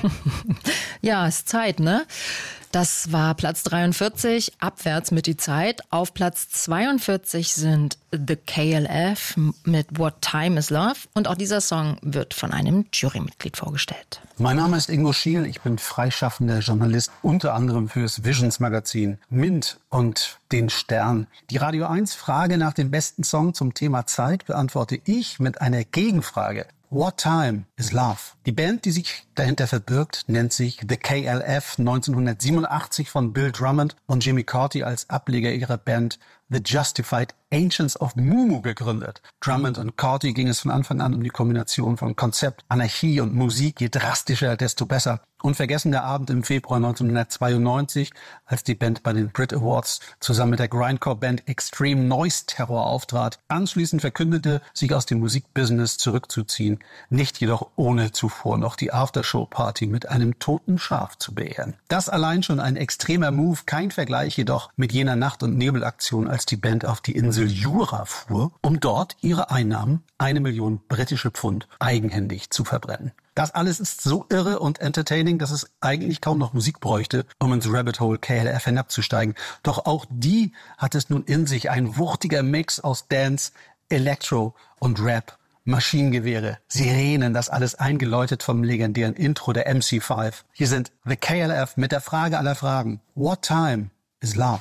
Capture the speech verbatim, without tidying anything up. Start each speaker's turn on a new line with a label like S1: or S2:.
S1: Ja, ist Zeit, ne? Das war Platz dreiundvierzig, abwärts mit die Zeit. Auf Platz zweiundvierzig sind The K L F mit What Time Is Love. Und auch dieser Song wird von einem Jurymitglied vorgestellt.
S2: Mein Name ist Ingo Schiel, ich bin freischaffender Journalist, unter anderem fürs Visions Magazin, Mint und den Stern. Die Radio eins Frage nach dem besten Song zum Thema Zeit beantworte ich mit einer Gegenfrage. What Time Is Love? Die Band, die sich dahinter verbirgt, nennt sich The K L F, neunzehnhundertsiebenundachtzig von Bill Drummond und Jimmy Cauty als Ableger ihrer Band The Justified Ancients of Mumu gegründet. Drummond und Cauty ging es von Anfang an um die Kombination von Konzept, Anarchie und Musik, je drastischer, desto besser. Unvergessen der Abend im Februar neunzehnhundertzweiundneunzig, als die Band bei den Brit Awards zusammen mit der Grindcore-Band Extreme Noise Terror auftrat. Anschließend verkündete, sich aus dem Musikbusiness zurückzuziehen, nicht jedoch ohne zuvor noch die Aftershow-Party mit einem toten Schaf zu beehren. Das allein schon ein extremer Move, kein Vergleich jedoch mit jener Nacht- und Nebelaktion, als die Band auf die Insel Jura fuhr, um dort ihre Einnahmen, eine Million britische Pfund, eigenhändig zu verbrennen. Das alles ist so irre und entertaining, dass es eigentlich kaum noch Musik bräuchte, um ins Rabbit Hole K L F hinabzusteigen. Doch auch die hat es nun in sich, ein wuchtiger Mix aus Dance, Electro und Rap. Maschinengewehre, Sirenen, das alles eingeläutet vom legendären Intro der M C fünf. Hier sind The K L F mit der Frage aller Fragen. What time is love?